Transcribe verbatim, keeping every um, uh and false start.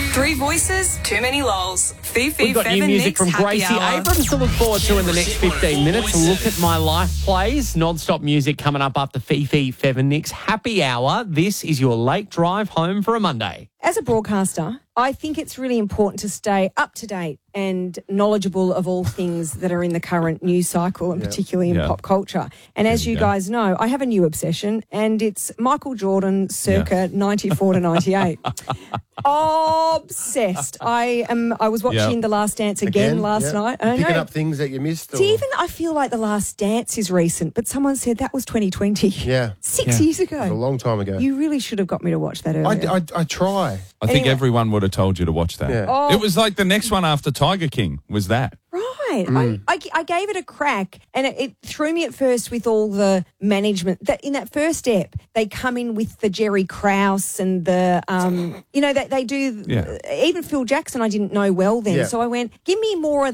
Three voices, too many lols. Fifi, We've got new Fev and music Nick's from Happy Gracie Hour. Abrams to look forward to in the next fifteen minutes. Look at My Life plays. Non-stop music coming up after Fifi, Fev and Nick's Happy Hour. This is your late drive home for a Monday. As a broadcaster, I think it's really important to stay up to date and knowledgeable of all things that are in the current news cycle and particularly in Yeah. pop culture. And as you go. guys know, I have a new obsession and it's Michael Jordan circa ninety-four to ninety-eight. Obsessed. I am. I was watching Yeah. The Last Dance again, Again, last yeah. night. I Picking know. up things that you missed. Or... See, even I feel like The Last Dance is recent, but someone said that was twenty twenty. Yeah. Six Yeah. years It was a ago. long time ago. You really should have got me to watch that I, earlier. I, I try. I think Anyway. everyone would have told you to watch that. Yeah. Oh. It was like the next one after Tiger King was that. Right. Mm. I, I, I gave it a crack and it, it threw me at first with all the management. That in that first step, they come in with the Jerry Krause and the, um, you know, that they do, Yeah. even Phil Jackson I didn't know well then. Yeah. So I went, give me more of